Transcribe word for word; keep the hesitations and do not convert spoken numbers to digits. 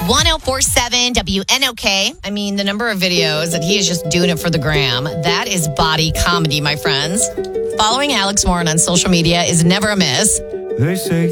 one oh four point seven W N O K. I mean, the number of videos that he is just doing it for the gram. That is body comedy, my friends. Following Alex Warren on social media is never amiss. They say